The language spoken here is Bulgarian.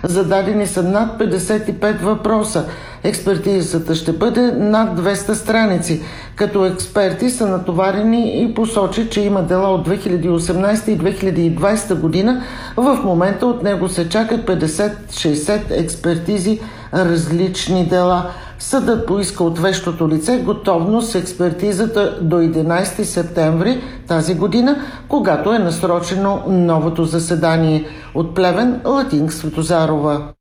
Зададени са над 55 въпроса. Експертизата ще бъде над 200 страници, като експерти са натоварени и посочи, че има дела от 2018 и 2020 година. В момента от него се чакат 50-60 експертизи, различни дела. Съдът поиска от вещото лице готовност с експертизата до 11 септември тази година, когато е насрочено новото заседание. От Плевен, Латинка Светозарова.